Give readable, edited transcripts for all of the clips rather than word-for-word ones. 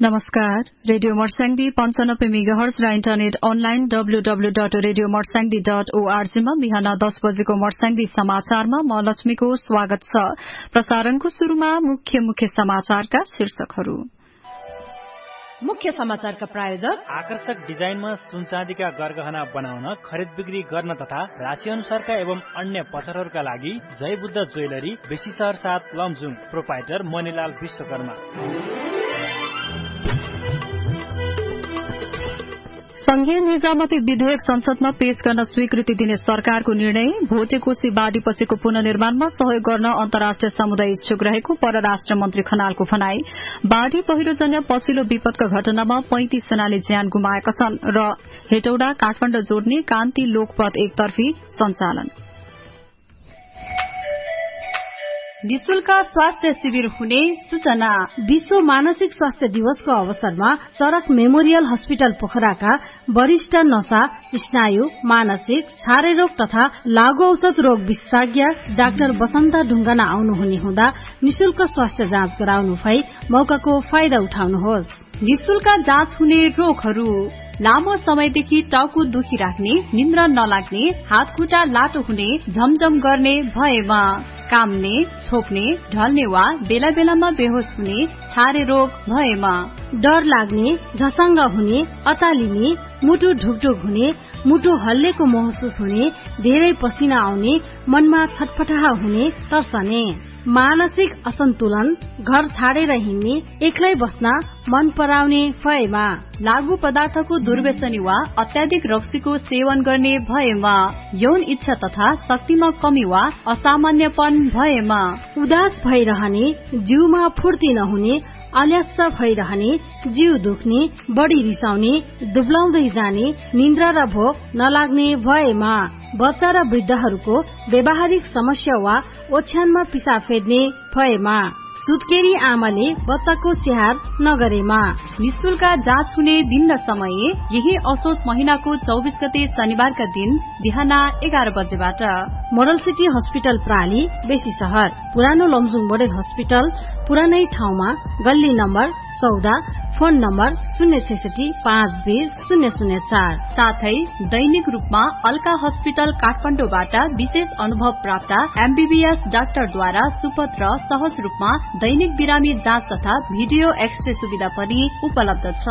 नमस्कार। Radio Marsyangdi 95 megahertz र internet online www.radiomorsangi.org मा बिहान 10 बजेको मर्स्याङ्दी समाचारमा म लक्ष्मीको स्वागत छ। प्रसारणको शुरूमा मुख्य समाचारका शीर्षकहरू। मुख्य समाचारका प्रायोजक आकर्षक डिजाइनमा सुनचाँदीका गरगहना बनाउन, खरिद बिक्री गर्न तथा राशि अनुसारका एवं अन्य पसलहरूका लागि जय बुद्ध ज्वेलरी, बेसी शहर 7 लमजुङ, प्रोपाइटर मणिलाल विश्वकर्मा। संघीय निजामती विधेयक संसदमा पेश गर्न स्वीकृति दिने सरकारको निर्णय। भोटेकोशी बाढ़ीपछिको पुनर्निर्माणमा सहयोग गर्न अन्तर्राष्ट्रिय समुदाय इच्छुक रहेको परराष्ट्र मन्त्री खनालको भनाई। बाढ़ी पहिरोजन्य पछिल्लो विपदका घटनामा 35 जनाले ज्यान गुमाएका छन् र हेटौडा काठमाडौँ जोड्ने कान्ति लोकपथ एकतर्फी सञ्चालन। निशुल्क स्वास्थ्य शिविर हुने सूचना। विश्व मानसिक स्वास्थ्य दिवसको अवसरमा चरक मेमोरियल हस्पिटल पोखराका वरिष्ठ नशा, स्नायु, मानसिक, छारे रोग तथा लागू औषध रोग विशेषज्ञ डाक्टर बसन्त ढुङ्गाना आउनुहुने हुँदा निशुल्क स्वास्थ्य जाँच गराउनु भई मौकाको फाइदा उठाउनुहोस्। निशुल्क जाँच हुने रोगहरू: लामो समयदेखि टाउको दुखिराख्ने, निन्द्रा नलाग्ने, हात खुट्टा लाटो हुने, झमझम गर्ने भएमा, काम्ने, छोप्ने, ढल्ने वा बेला बेलामा बेहोस हुने, छारे रोग भएमा, डर लाग्ने, झसङ्ग हुने, अतालिने, मुटु ढुकढुक हुने, मुटु हल्लेको महसुस हुने, धेरै पसिना आउने, मनमा छटपटाह हुने, तर्सने, मानसिक असन्तुलन, घर छाडेर हिँड्ने, एक्लै बस्न मन पराउने भएमा, लागू पदार्थको दुर्व्यसनी वा अत्याधिक रक्सीको सेवन गर्ने भएमा, यौन इच्छा तथा शक्तिमा कमी वा असामान्यपन भएमा, उदास भइरहने, जिउमा फुर्ती नहुने, अलस्स भइरहने, जिउ दुख्ने, बढी रिसाउने, दुब्लाउँदै जाने, निन्द्रा र भोक नलाग्ने भएमा, बच्चा र वृद्धहरूको व्यावहारिक समस्या वा ओछ्यानमा पिसाब फेर्ने भएमा, सुत्केरी आमाले बच्चाको स्याहार नगरेमा। निशुल्क जाँच हुने दिन र समय यही असोज महिनाको 24 गते शनिबारका दिन बिहान 11 बजेबाट। मोडल सिटी हस्पिटल प्राली, बेसी शहर, पुरानो लमजुङ मोडल हस्पिटल, पुरानै ठाउँमा, गल्ली नम्बर 14, फोन नम्बर 066-520-004। साथै दैनिक रूपमा अल्का हस्पिटल काठमाडौँबाट विशेष अनुभव प्राप्त MBBS डाक्टरद्वारा सुपथ र सहज रूपमा दैनिक बिरामी जाँच तथा भिडियो एक्सरे सुविधा पनि उपलब्ध छ।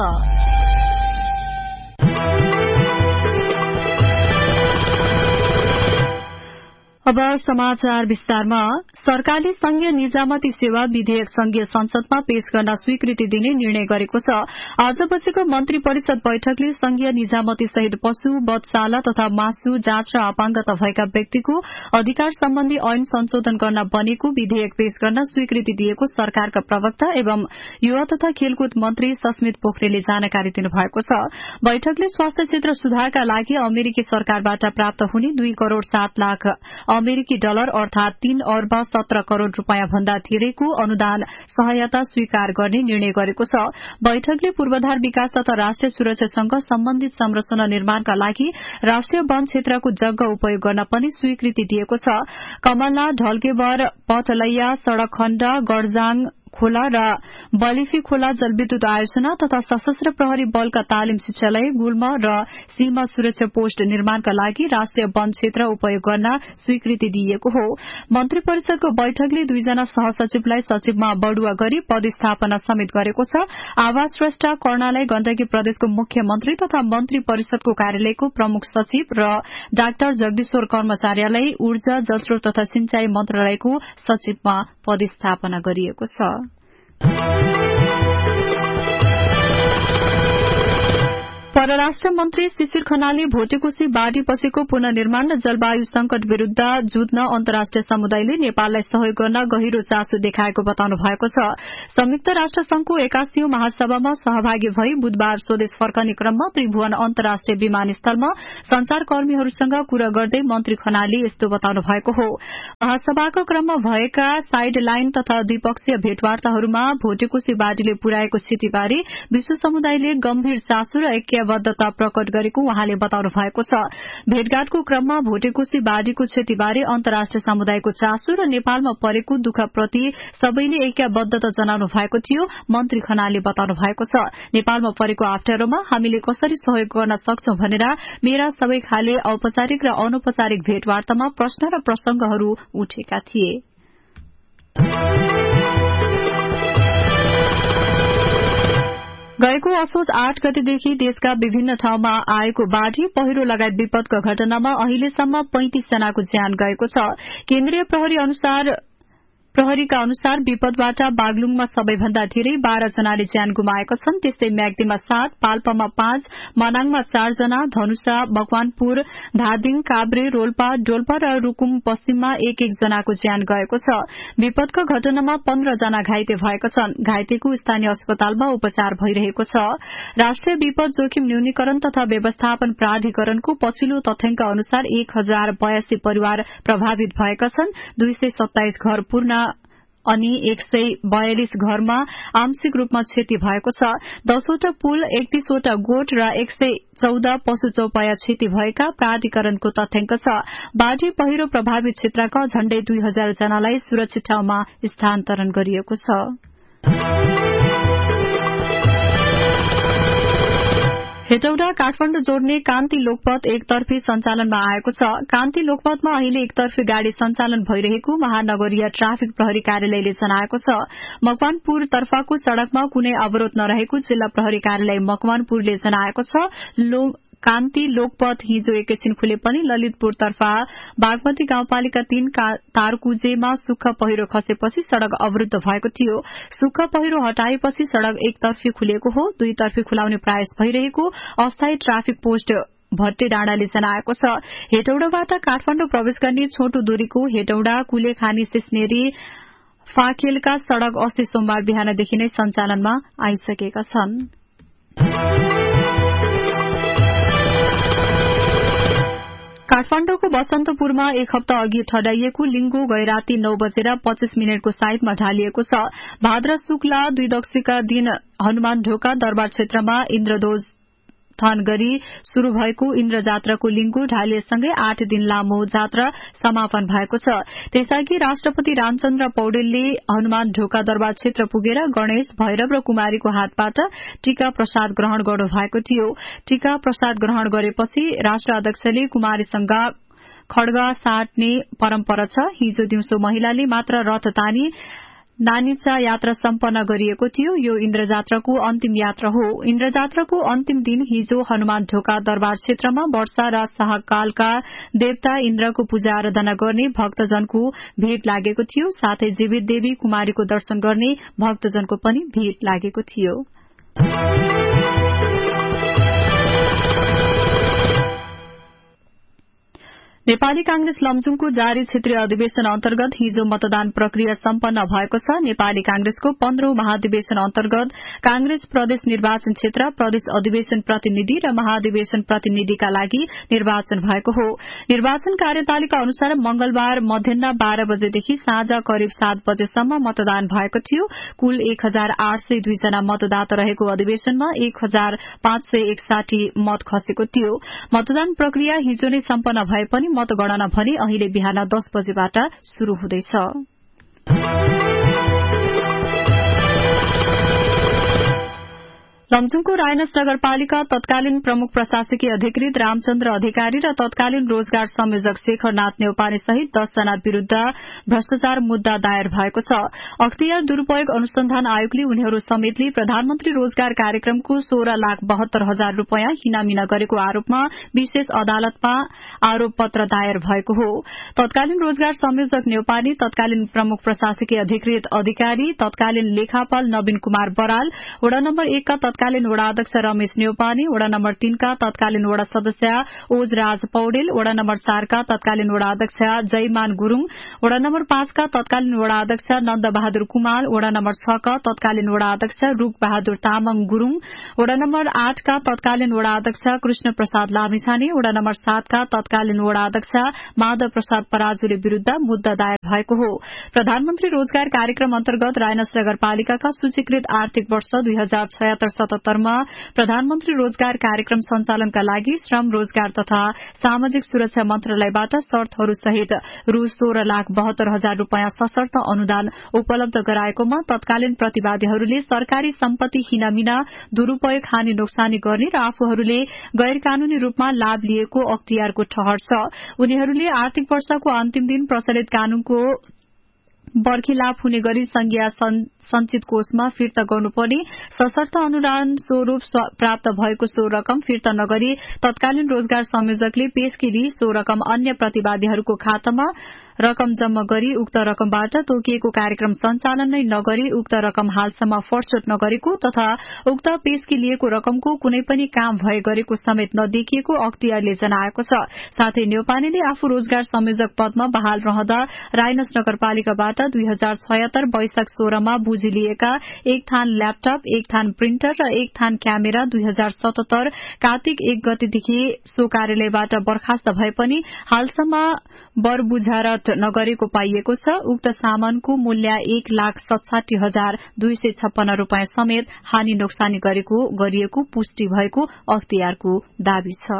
अब समाचार विस्तारमा। सरकारले संघीय निजामती सेवा विधेयक संघीय संसदमा पेश गर्न स्वीकृति दिने निर्णय गरेको छ। आज बसेको मन्त्री परिषद बैठकले संघीय निजामती सहित पशु, वधशाला तथा मासु जाँच र अपाङ्गता भएका व्यक्तिको अधिकार सम्बन्धी ऐन संशोधन गर्न बनेको विधेयक पेश गर्न स्वीकृति दिएको सरकारका प्रवक्ता एवं युवा तथा खेलकुद मन्त्री सस्मित पोखरेलले जानकारी दिनुभएको छ। बैठकले स्वास्थ्य क्षेत्र सुधारका लागि अमेरिकी सरकारबाट प्राप्त हुने 2 करोड़ 7 लाख अमेरिकी डलर अर्थात 3 अर्ब 17 करोड़ रूपियाँ भन्दा धेरैको अनुदान सहायता स्वीकार गर्ने निर्णय गरेको छ। बैठकले पूर्वाधार विकास तथा राष्ट्रिय सुरक्षासँग सम्बन्धित संरचना निर्माणका लागि राष्ट्रिय वन क्षेत्रको जग्गा उपयोग गर्न पनि स्वीकृति दिएको छ। कमला, ढल्केबर, पथलैया सड़क खण्ड, गडजाङ खोला र बलिफी खोला जलविद्युत आयोजना तथा सशस्त्र प्रहरी बलका तालिम शिक्षालय, गुल्म र सीमा सुरक्षा पोस्ट निर्माणका लागि राष्ट्रिय वन क्षेत्र उपयोग गर्न स्वीकृति दिइएको हो। मन्त्री परिषदको बैठकले 2 जना सहसचिवलाई सचिवमा बढुवा गरी पदस्थापना समेत गरेको छ। आवास स्रष्टा कर्णालाई गण्डकी प्रदेशको मुख्यमन्त्री तथा मन्त्री परिषदको कार्यालयको प्रमुख सचिव र डाक्टर जगदीश्वर कर्मचार्यलाई ऊर्जा, जलस्रोत तथा सिंचाई मन्त्रालयको सचिवमा पदस्थापना गरिएको छ। परराष्ट्र मन्त्री शिशिर खनालले भोटेकोशी बाढ़ी पछिको पुनर्निर्माण र जलवायु संकट विरूद्ध जुझ्न अन्तर्राष्ट्रिय समुदायले नेपाललाई सहयोग गर्न गहिरो चासो देखाएको बताउनु भएको छ। संयुक्त राष्ट्र संघको 81औं महासभामा सहभागी भई बुधबार स्वदेश फर्कने क्रममा त्रिभुवन अन्तर्राष्ट्रिय विमानस्थलमा संचारकर्मीहरूसँग कुरा गर्दै मन्त्री खनालले यस्तो बताउनु भएको हो। महासभाको क्रममा भएका साइड लाइन तथा द्विपक्षीय भेटवार्ताहरूमा भोटेकोशी बाढ़ीले पुर्याएको क्षतिबारे विश्व समुदायले गम्भीर चासो र ऐक्यबद्धता प्रकट गरेको उहाँले बताउनु भएको छ। भेटघाटको क्रममा भोटेकोशी बाढ़ीको क्षतिबारे अन्तर्राष्ट्रिय समुदायको चासो र नेपालमा परेको दुःखप्रति सबैले ऐक्यबद्धता जनाउनु भएको थियो मन्त्री खनालले बताउनु भएको छ। नेपालमा परेको अप्ठ्यारोमा हामीले कसरी सहयोग गर्न सक्छौं भनेर मेरा सबै खाले औपचारिक र अनौपचारिक भेटवार्तामा प्रश्न र प्रसंगहरू उठेका थिए। गएको असोज 8 गतेदेखि देशका विभिन्न ठाउँमा आएको बाढ़ी पहिरो लगायत विपदको घटनामा अहिलेसम्म 35 जनाको ज्यान गएको छ। केन्द्रीय प्रहरीका अनुसार विपदबाट बागलुङमा सबैभन्दा धेरै 12 जनाले ज्यान गुमाएका छन्। त्यस्तै म्याग्दीमा 7, पाल्पामा 5, मनाङमा 4 जना, धनुषा, मकवानपुर, धादिङ, काभ्रे, रोल्पा, डोल्पा र रुकुम पश्चिममा 1-1 जनाको ज्यान गएको छ। विपदको घटनामा 15 जना घाइते भएका छन्। घाइतेको स्थानीय अस्पतालमा उपचार भइरहेको छ। राष्ट्रिय विपद जोखिम न्यूनीकरण तथा व्यवस्थापन प्राधिकरणको पछिल्लो तथ्याङ्क अनुसार 1082 परिवार प्रभावित भएका छन्। 227 घर पूर्ण अनि 142 घरमा आंशिक रूपमा क्षति भएको छ। 10 वटा पुल, 31 वटा गोठ र 114 पशु चौपाया क्षति भएका प्राधिकरणको तथ्याङ्क छ। बाढ़ी पहिरो प्रभावित क्षेत्रका झण्डै 2000 जनालाई सुरक्षित ठाउँमा स्थानान्तरण गरिएको छ। हेटौडा काठमाडौँ जोड्ने कान्ति लोकपथ एकतर्फी सञ्चालनमा आएको छ। कान्ति लोकपथमा अहिले एकतर्फी गाड़ी सञ्चालन भइरहेको महानगरीय ट्राफिक प्रहरी कार्यालयले जनाएको छ। मकवानपुर तर्फको सड़कमा कुनै अवरोध नरहेको जिल्ला प्रहरी कार्यालय मकवानपुरले जनाएको छ। कान्ति लोकपथ हिजो एकैछिन खुले पनि ललितपुर तर्फा बागमती गाउँपालिका 3 तारकुजेमा सुक्खा पहिरो खसेपछि सड़क अवरूद्ध भएको थियो। सुक्खा पहिरो हटाएपछि सड़क एकतर्फी खुलेको हो। दुईतर्फी खुलाउने प्रयास भइरहेको अस्थायी ट्राफिक पोस्ट भट्टे डाँडाले जनाएको छ। हेटौडाबाट काठमाडौँ प्रवेश गर्ने छोटो दूरीको हेटौडा, कुलेखानी, सिस्नेरी, फाकेलका सड़क अस्ति सोमबार बिहानदेखि नै सञ्चालनमा आइसकेका छन्। काठमाडौँको बसन्तपुरमा 1 हप्ता अघि ठडाइएको लिंगो गैराती 9:25 को साइटमा ढालिएको छ। भाद्र शुक्ला 2 दशका दिन हनुमान ढोका दरबार क्षेत्रमा इन्द्रध्वज थान गरी शुरू भएको इन्द्र जात्राको लिंगो ढालिएसँगै 8 दिन लामो जात्रा समापन भएको छ। त्यसअघि राष्ट्रपति रामचन्द्र पौडेलले हनुमान ढोका दरबार क्षेत्र पुगेर गणेश, भैरव र कुमारीको हातबाट टीका प्रसाद ग्रहण गर्नु भएको थियो। टीका प्रसाद ग्रहण गरेपछि राष्ट्र अध्यक्षले कुमारीसँग खड्ग साट्ने परम्परा छ। हिजो दिउँसो महिलाले मात्र रथ तानी नानीचा यात्रा सम्पन्न गरिएको थियो। यो इन्द्र जात्राको अन्तिम यात्रा हो। इन्द्र जात्राको अन्तिम दिन हिजो हनुमान ढोका दरबार क्षेत्रमा वर्षा र शाहकालका देवता इन्द्रको पूजा आराधना गर्ने भक्तजनको भीड़ लागेको थियो। साथै जीवित देवी कुमारीको दर्शन गर्ने भक्तजनको पनि भीड़ लागेको थियो। नेपाली कांग्रेस लमजुङको जारी क्षेत्रीय अधिवेशन अन्तर्गत हिजो मतदान प्रक्रिया सम्पन्न भएको छ। नेपाली कांग्रेसको 15औं महाधिवेशन अन्तर्गत कांग्रेस प्रदेश निर्वाचन क्षेत्र, प्रदेश अधिवेशन प्रतिनिधि र महाधिवेशन प्रतिनिधिका लागि निर्वाचन भएको हो। निर्वाचन कार्यतालिका अनुसार मंगलबार मध्याह 12 बजेदेखि साँझ करिब 7 बजेसम्म मतदान भएको थियो। कुल 1802 जना मतदाता रहेको अधिवेशनमा 1561 मत खसेको थियो। मतदान प्रक्रिया हिजो नै सम्पन्न भए पनि मतगणना भने अहिले बिहान 10 बजेबाट शुरू हुँदैछ। लमजुङको रायनस नगरपालिका तत्कालीन प्रमुख प्रशासकीय अधिकृत रामचन्द्र अधिकारी र तत्कालीन रोजगार संयोजक शेखरनाथ नेउपाने सहित 10 जना विरूद्ध भ्रष्टाचार मुद्दा दायर भएको छ। अख्तियार दुरूपयोग अनुसन्धान आयोगले उनीहरू समेतले प्रधानमन्त्री रोजगार कार्यक्रमको 16,72,000 रूपियाँ हिनामिना गरेको आरोपमा विशेष अदालतमा आरोप पत्र दायर भएको हो। तत्कालीन रोजगार संयोजक नेउपाने, तत्कालीन प्रमुख प्रशासकीय अधिकृत अधिकारी, तत्कालीन लेखापाल नवीन कुमार बराल, वडा नम्बर 1 का तत्कालीन वडा अध्यक्ष रमेश नेउपाने, वडा नम्बर 3 का तत्कालीन वडा सदस्य ओजराज पौडेल, वडा नम्बर 4 का तत्कालीन वडा अध्यक्ष जयमान गुरूङ, वडा नम्बर 5 का तत्कालीन वडा अध्यक्ष नन्द बहादुर कुमार, वडा नम्बर 6 का तत्कालीन वडा अध्यक्ष रूप बहादुर तामाङ गुरूङ, वडा नम्बर 8 का तत्कालीन वडा अध्यक्ष कृष्ण प्रसाद लामिछाने, वडा नम्बर 7 का तत्कालीन वडा अध्यक्ष माधव प्रसाद पराजुले विरूद्ध मुद्दा दायर भएको हो। प्रधानमन्त्री रोजगार कार्यक्रम अन्तर्गत रायनस नगरपालिकाका सूचीकृत आर्थिक वर्ष 2076 1977 मा प्रधानमन्त्री रोजगार कार्यक्रम सञ्चालनका लागि श्रम रोजगार तथा सामाजिक सुरक्षा मन्त्रालयबाट शर्तहरू सहित रु 16,72,000 रूपियाँ सशर्त अनुदान उपलब्ध गराएकोमा तत्कालीन प्रतिवादीहरूले सरकारी सम्पत्ति हिनामिना दुरूपयोग हानि नोक्सानी गर्ने र आफूहरूले गैर कानूनी रूपमा लाभ लिएको अख्तियारको ठहर छ। उनीहरूले आर्थिक वर्षको अन्तिम दिन प्रचलित कानूनको बर्खिलाप हुने गरी संघीय संचित कोषमा फिर्ता गर्नुपर्ने सशर्त अनुदान स्वरूप प्राप्त भएको सो रकम फिर्ता नगरी तत्कालीन रोजगार संयोजकले पेश गरी सो रकम अन्य प्रतिवादीहरूको खातामा रकम जम्मा गरी उक्त रकमबाट तोकिएको कार्यक्रम सञ्चालन नै नगरी उक्त रकम हालसम्म फर्चोट नगरेको तथा उक्त पेशकी लिएको रकमको कुनै पनि काम भए गरेको समेत नदेखिएको अख्तियारले जनाएको छ। साथै न्यौपानेले आफू रोजगार संयोजक पदमा बहाल रहँदा रायनस नगरपालिकाबाट 2076 वैशाख 16 मा बुझी लिएका एक थान ल्यापटप, एक थान प्रिन्टर र एक थान क्यामेरा 2077 कार्तिक 1 गतेदेखि सो कार्यालयबाट बर्खास्त भए पनि हालसम्म बर बुझारत नगरेको पाइएको छ। उक्त सामानको मूल्य 1,67,256 रूपियाँ समेत हानि नोक्सानी गरिएको पुष्टि भएको अख्तियारको दावी छ।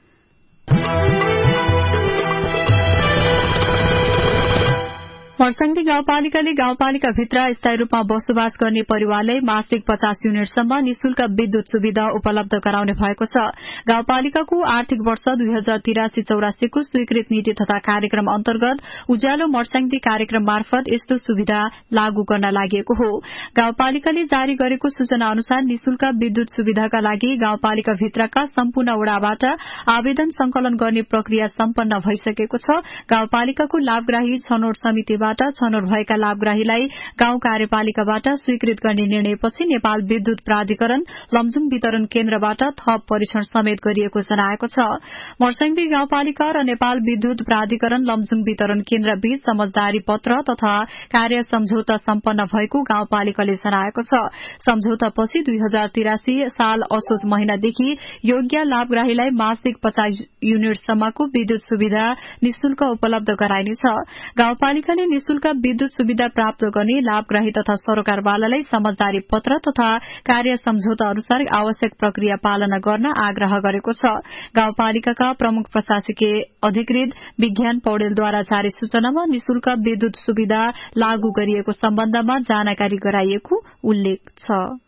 मर्स्याङ्दी गाउँपालिकाले गाउँपालिकाभित्र स्थायी रूपमा बसोबास गर्ने परिवारलाई मासिक 50 युनिटसम्म निशुल्क विद्युत सुविधा उपलब्ध गराउने भएको छ। गाउँपालिकाको आर्थिक वर्ष 2083-84 को स्वीकृत नीति तथा कार्यक्रम अन्तर्गत उज्यालो मर्स्याङ्दी कार्यक्रम मार्फत यस्तो सुविधा लागू गर्न लागि हो। गाउँपालिकाले जारी गरेको सूचना अनुसार निशुल्क विद्युत सुविधाका लागि गाउँपालिकाभित्रका सम्पूर्ण वडाबाट आवेदन संकलन गर्ने प्रक्रिया सम्पन्न भइसकेको छ। गाउँपालिकाको लाभग्राही छनौट समितिबाट छनौट भएका लाभग्राहीलाई गाउँ कार्यपालिकाबाट स्वीकृत गर्ने निर्णयपछि नेपाल विद्युत प्राधिकरण लमजुङ वितरण केन्द्रबाट थप परीक्षण समेत गरिएको जनाएको छ। मर्स्याङ्दी गाउँपालिका र नेपाल विद्युत प्राधिकरण लमजुङ वितरण केन्द्र बीच समझदारी पत्र तथा कार्य सम्झौता सम्पन्न भएको गाउँपालिकाले जनाएको छ। सम्झौतापछि 2083 साल असोज महिनादेखि योग्य लाभग्राहीलाई मासिक 50 युनिटसम्मको विद्युत सुविधा निशुल्क उपलब्ध गराइनेछ। गाउँपालिकाले निशुल्क विद्युत सुविधा प्राप्त गर्ने लाभग्राही तथा सरकारवालालाई समझदारी पत्र तथा कार्य सम्झौता अनुसार आवश्यक प्रक्रिया पालना गर्न आग्रह गरेको छ। गाउँपालिकाका प्रमुख प्रशासकीय अधिकृत विज्ञान पौडेलद्वारा जारी सूचनामा निशुल्क विद्युत सुविधा लागू गरिएको सम्बन्धमा जानकारी गराइएको उल्लेख छ।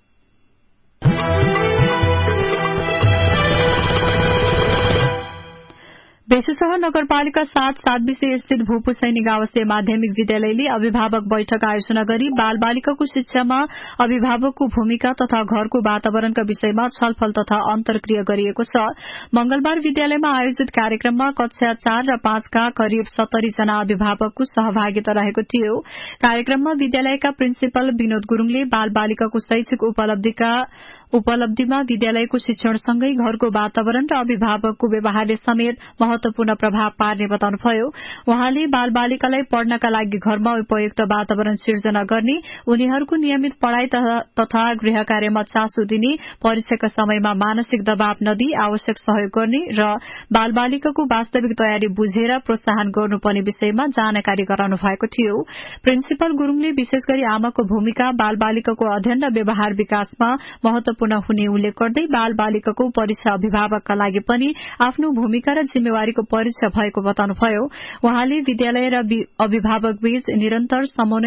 बेसीसहर नगरपालिका 7 सातबिसे स्थित भूपू सैनिक आवासीय माध्यमिक विद्यालयले अभिभावक बैठक आयोजना गरी बाल बालिकाको शिक्षामा अभिभावकको भूमिका तथा घरको वातावरणका विषयमा छलफल तथा अन्तर्क्रिया गरिएको छ। मंगलबार विद्यालयमा आयोजित कार्यक्रममा कक्षा 4 र 5 का करिब 70 जना अभिभावकको सहभागिता रहेको थियो। कार्यक्रममा विद्यालयका प्रिन्सिपल विनोद गुरूङले बाल बालिकाको शैक्षिक उपलब्धिमा विद्यालयको शिक्षणसँगै घरको वातावरण र अभिभावकको व्यवहारले समेत महत्वपूर्ण प्रभाव पार्ने बताउनुभयो। उहाँले बाल बालिकालाई पढ़नका लागि घरमा उपयुक्त वातावरण सिर्जना गर्ने, उनीहरूको नियमित पढ़ाई तथा गृह कार्यमा चासो दिने, परीक्षाका समयमा मानसिक दबाव नदिई आवश्यक सहयोग गर्ने र बाल बालिकाको वास्तविक तयारी बुझेर प्रोत्साहन गर्नुपर्ने विषयमा जानकारी गराउनु भएको थियो। प्रिन्सिपल गुरूङले विशेष गरी आमाको भूमिका बाल बालिकाको अध्ययन र व्यवहार विकासमा महत्वपूर्ण हुने उल्लेख गर्दै बाल बालिकाको परीक्षा अभिभावकका लागि पनि आफ्नो भूमिका र जिम्मेवारीको परीक्षा भएको बताउनुभयो। उहाँले विद्यालय र अभिभावक बीच निरन्तर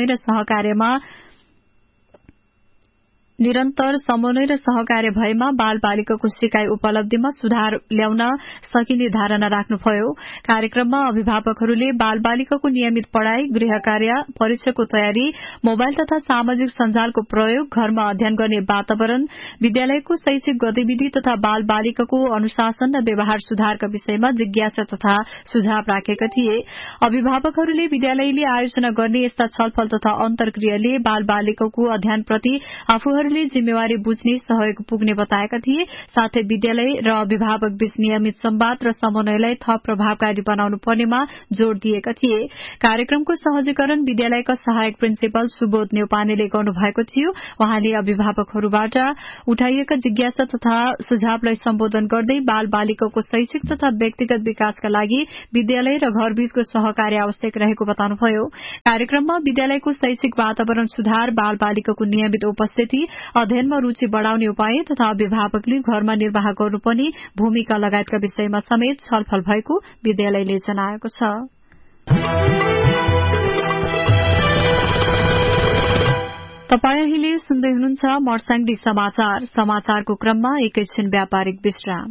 समन्वय र सहकार्य भएमा बाल बालिकाको सिकाइ उपलब्धिमा सुधार ल्याउन सकिने धारणा राख्नुभयो। कार्यक्रममा अभिभावकहरूले बाल बालिकाको नियमित पढ़ाई, गृह कार्य, परीक्षाको तयारी, मोबाइल तथा सामाजिक सञ्जालको प्रयोग, घरमा अध्ययन गर्ने वातावरण, विद्यालयको शैक्षिक गतिविधि तथा बाल बालिकाको अनुशासन र व्यवहार सुधारका विषयमा जिज्ञासा तथा सुझाव राखेका थिए। अभिभावकहरूले विद्यालयले आयोजना गर्ने यस्ता छलफल तथा अन्तर्क्रियाले बाल बालिकाको अध्ययनप्रति आफूहरूले जिम्मेवारी बुझ्ने सहयोग पुग्ने बताएका थिए। साथै विद्यालय र अभिभावक बीच नियमित संवाद र समन्वयलाई थप प्रभावकारी बनाउनु पर्नेमा जोड़ दिएका थिए। कार्यक्रमको सहजीकरण विद्यालयका सहायक प्रिन्सिपल सुबोध न्यौपानेले गर्नुभएको थियो। उहाँले अभिभावकहरूबाट उठाइएका जिज्ञासा तथा सुझावलाई सम्बोधन गर्दै बाल बालिकाको शैक्षिक तथा व्यक्तिगत विकासका लागि विद्यालय र घरबीचको सहकार्य आवश्यक रहेको बताउनुभयो। कार्यक्रममा विद्यालयको शैक्षिक वातावरण सुधार, बाल बालिकाको नियमित उपस्थिति, अध्ययनमा रुचि बढ़ाउने उपाय तथा अभिभावकले घरमा निर्वाह गर्नुपर्ने भूमिका लगायतका विषयमा समेत छलफल भएको विद्यालयले जनाएको छ। तपाई अहिले सुन्दै हुनुहुन्छ मर्स्याङ्दी समाचार। समाचारको क्रममा एकैछिन व्यापारिक विश्राम।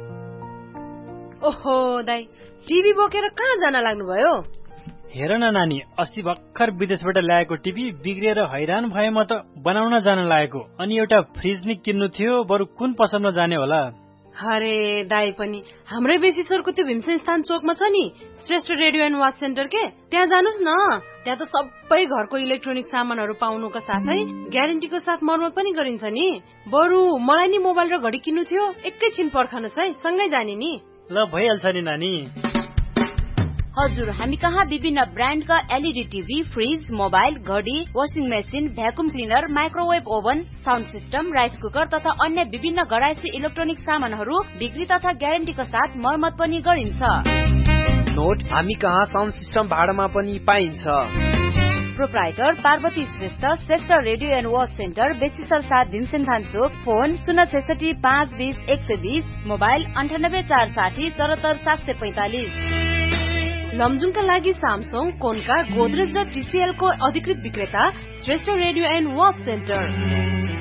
ओहो दाइ, टिभी बोकेर कहाँ जान लाग्नुभयो? हेर न नानी, अस्ति भर्खर विदेशबाट ल्याएको टिभी बिग्रिएर हैरान भए म त बनाउन जान लागेको। अनि एउटा फ्रिज नि किन्नु थियो, बरु कुन पसलमा जाने होला? अरे दाइ पनि हाम्रै बेसीसरको त्यो भीमसेन स्थान चोकमा छ नि Shrestha radio and watch centre के, त्यहाँ जानुस् न। त्यहाँ त सबै घरको इलेक्ट्रोनिक सामानहरू पाउनुका साथै ग्यारेन्टीको साथ मर्मत पनि गरिन्छ नि। बरु मलाई नि मोबाइल र घडी किन्नु थियो, एकैछिन पर्खनुस् है, सँगै जाने नि। ल भइहाल्छ नि नानी। हजुर, हामी कहाँ विभिन्न ब्रान्डका एलईडी टिभी, फ्रिज, मोबाइल, घडी, washing machine, vacuum cleaner, microwave oven, sound system, rice cooker तथा अन्य विभिन्न घरायसी इलेक्ट्रोनिक सामानहरू बिक्री तथा ग्यारेन्टीका साथ मर्मत पनि गरिन्छ। नोट, हामी कहाँ साउन्ड सिस्टम भाडामा पनि पाइन्छ। Proprietor Parvati Shrestha, Shrestha radio and watch centre, बेसीसर 7 Bhimsen Chowk. Phone 066 520 120, mobile 98 460 74 745। लमजुङका लागि सामसङ, कोनका, गोदरेज र टीसीएल को अधिकृत विक्रेता Shrestha radio and watch centre.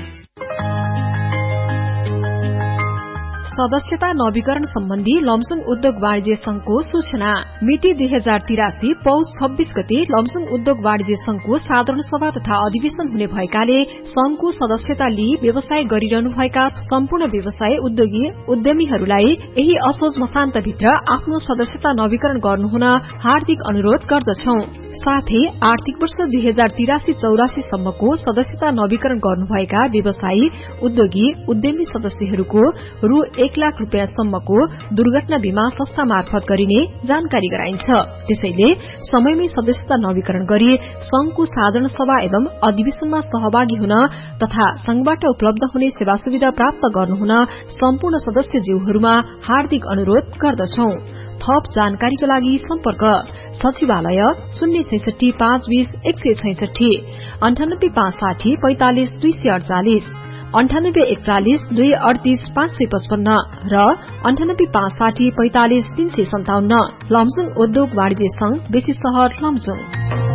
सदस्यता नवीकरण सम्बन्धी लमजुङ उद्योग वाणिज्य संघको सूचना। मिति 2083 पौष 26 गते लमजुङ उद्योग वाणिज्य संघको साधारण सभा तथा अधिवेशन हुने भएकाले संघको सदस्यता लिई व्यवसाय गरिरहनुभएका सम्पूर्ण व्यवसाय उद्योगी उद्यमीहरूलाई यही असोज मसान्तभित्र आफ्नो सदस्यता नवीकरण गर्नुहुन हार्दिक अनुरोध गर्दछौं। साथै आर्थिक वर्ष 2083-84 सम्मको सदस्यता नवीकरण गर्नुभएका व्यवसायी उद्योगी उद्यमी सदस्यहरूको रु 1 लाख रुपियाँ सम्मको दुर्घटना बीमा संस्था मार्फत गरिने जानकारी गराइन्छ। त्यसैले समयमै सदस्यता नवीकरण गरी संघको साधारण सभा एवं अधिवेशनमा सहभागी हुन तथा संघबाट उपलब्ध हुने सेवा सुविधा प्राप्त गर्नुहुन सम्पूर्ण सदस्यज्यूहरूमा हार्दिक अनुरोध गर्दछौं। थप जानकारीको लागि सम्पर्क सचिवालय 066 520 166, 98 560 45 248, 98 41 238 555 र 98 560 45 357। लमजुङ उद्योग वाणिज्य संघ, बेसी शहर, लमजुङ।